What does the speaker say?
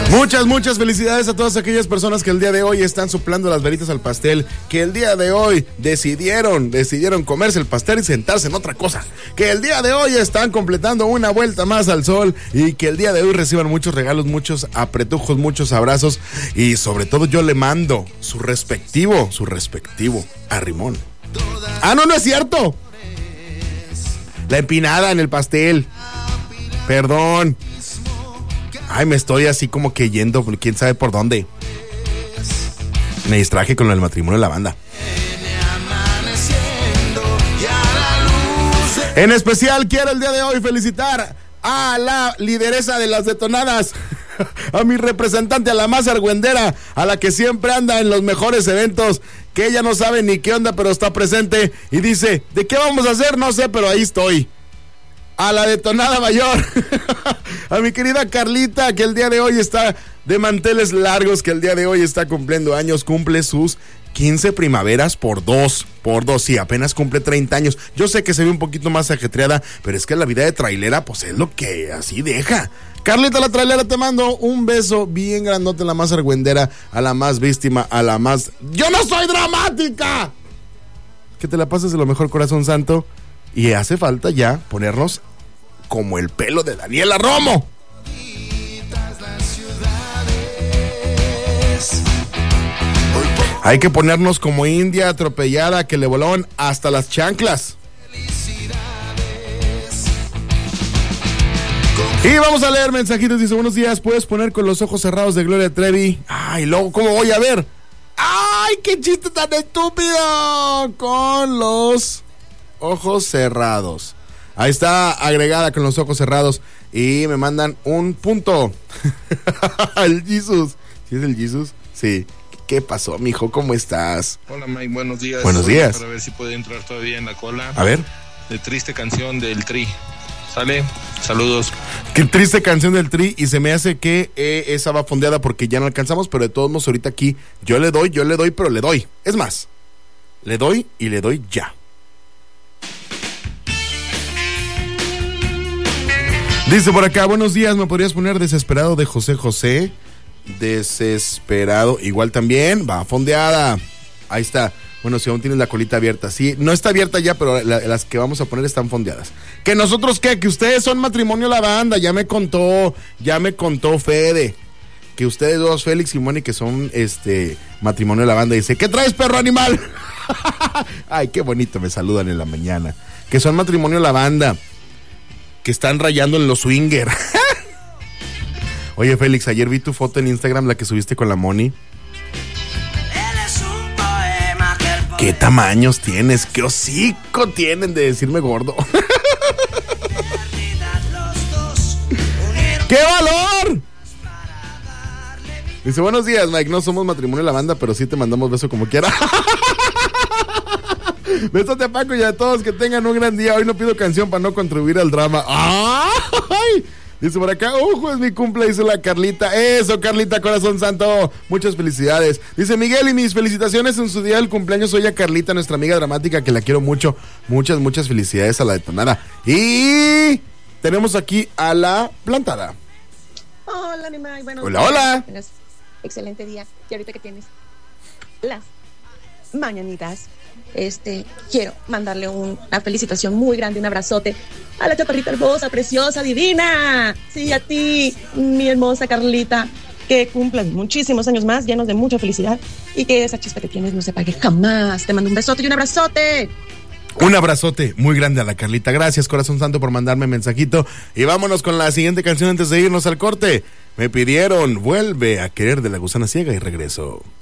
Muchas felicidades a todas aquellas personas que el día de hoy están soplando las veritas al pastel, que el día de hoy decidieron comerse el pastel y sentarse en otra cosa, que el día de hoy están completando una vuelta más al sol y que el día de hoy reciban muchos regalos, muchos apretujos, muchos abrazos y sobre todo yo le mando su respectivo arrimón. Ah, no es cierto. La empinada en el pastel. Perdón. Ay, me estoy así como que yendo, quién sabe por dónde. Me distraje con el matrimonio de la banda. En especial quiero el día de hoy felicitar a la lideresa de las detonadas, a mi representante, a la más argüendera, a la que siempre anda en los mejores eventos, que ella no sabe ni qué onda, pero está presente y dice, ¿de qué vamos a hacer? No sé, pero ahí estoy. A la detonada mayor, a mi querida Carlita, que el día de hoy está de manteles largos, que el día de hoy está cumpliendo años, cumple sus 15 primaveras por dos, sí, apenas cumple 30 años. Yo sé que se ve un poquito más ajetreada, pero es que la vida de trailera, pues es lo que así deja. Carlita la trailera, te mando un beso bien grandote, a la más argüendera, a la más víctima, a la más... ¡Yo no soy dramática! Que te la pases de lo mejor, corazón santo. Y hace falta ya ponernos como el pelo de Daniela Romo. Hay que ponernos como india atropellada que le volaron hasta las chanclas. Y vamos a leer mensajitos. Dice, buenos días, ¿puedes poner Con los ojos cerrados de Gloria Trevi? Ay, luego, ¿cómo voy a ver? Ay, qué chiste tan estúpido. Con los ojos cerrados. Ahí está agregada Con los ojos cerrados. Y me mandan un punto. El Jesus. ¿Sí es el Jesus? Sí. ¿Qué pasó, mijo? ¿Cómo estás? Hola, Mike, buenos días. Buenos días. Para ver si puede entrar todavía en la cola. A ver. De Triste Canción del Tri. ¿Sale? Saludos. Qué triste canción del Tri, y se me hace que esa va fondeada porque ya no alcanzamos, pero de todos modos ahorita aquí yo le doy, pero le doy. Es más, le doy y le doy ya. Dice por acá, buenos días, ¿me podrías poner Desesperado de José José? Desesperado, igual también, va fondeada. Ahí está. Bueno, si aún tienes la colita abierta, sí, no está abierta ya, pero las que vamos a poner están fondeadas. ¿Que nosotros qué? Que ustedes son Matrimonio La Banda, ya me contó Fede, que ustedes dos, Félix y Moni, que son Matrimonio La Banda, dice, ¿qué traes, perro animal? Ay, qué bonito me saludan en la mañana, que son Matrimonio La Banda, que están rayando en los swinger. Oye, Félix, ayer vi tu foto en Instagram, la que subiste con la Moni. ¿Qué tamaños tienes? ¿Qué hocico tienen de decirme gordo? ¡Qué valor! Dice, buenos días, Mike, no somos Matrimonio La Banda, pero sí te mandamos beso como quiera. Besote a Paco y a todos, que tengan un gran día. Hoy no pido canción para no contribuir al drama. ¡Ay! Dice por acá, ojo, es mi cumple, dice la Carlita. Eso, Carlita, corazón santo, muchas felicidades. Dice Miguel, y mis felicitaciones en su día del cumpleaños hoy a Carlita, nuestra amiga dramática, que la quiero mucho. Muchas felicidades a la detonada. Y tenemos aquí a la plantada. Hola, Animal, bueno. Hola. Excelente día. Y ahorita que tienes las mañanitas, quiero mandarle una felicitación muy grande, un abrazote a la chaparrita hermosa, preciosa, divina. Sí, a ti, mi hermosa Carlita, que cumplas muchísimos años más, llenos de mucha felicidad, y que esa chispa que tienes no se apague jamás. Te mando un besote y un abrazote. Un abrazote muy grande a la Carlita. Gracias, corazón santo, por mandarme mensajito. Y vámonos con la siguiente canción antes de irnos al corte. Me pidieron Vuelve a Querer de La Gusana Ciega y regreso.